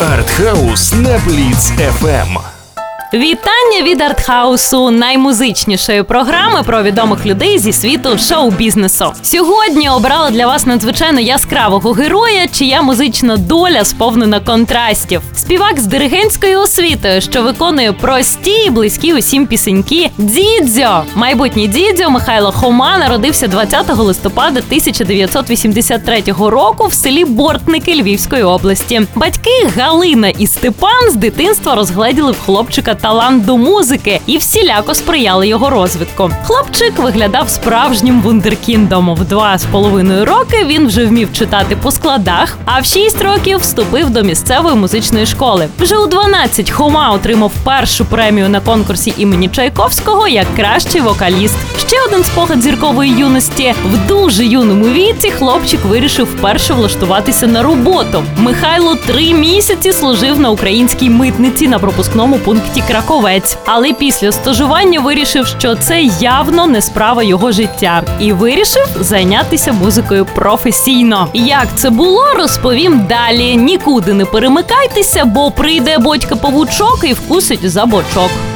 Артхаус на Бліц ФМ. Вітання від Артхаусу, наймузичнішої програми про відомих людей зі світу шоу-бізнесу. Сьогодні обрала для вас надзвичайно яскравого героя, чия музична доля сповнена контрастів. Співак з диригентською освітою, що виконує прості і близькі усім пісеньки Дідзьо. Майбутній Дідзьо Михайло Хома народився 20 листопада 1983 року в селі Бортники Львівської області. Батьки Галина і Степан з дитинства розгледіли в хлопчика талант до музики і всіляко сприяли його розвитку. Хлопчик виглядав справжнім вундеркіндом. В 2,5 роки він вже вмів читати по складах, а в 6 років вступив до місцевої музичної школи. Вже у 12 Хома отримав першу премію на конкурсі імені Чайковського як кращий вокаліст. Ще один спогад зіркової юності. В дуже юному віці хлопчик вирішив вперше влаштуватися на роботу. Михайло 3 місяці служив на українській митниці на пропускному пункті Краковець. Але після стажування вирішив, що це явно не справа його життя. І вирішив зайнятися музикою професійно. Як це було, розповім далі. Нікуди не перемикайтеся, бо прийде Бодька-павучок і вкусить за бочок.